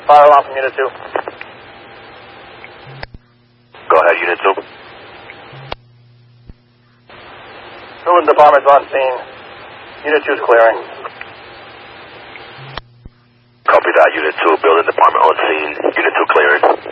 Fire alarm from Unit 2. Go ahead, Unit 2. Building department's on scene. Unit 2's clearing. Copy that, Unit 2. Building department on scene. Unit 2 clearing.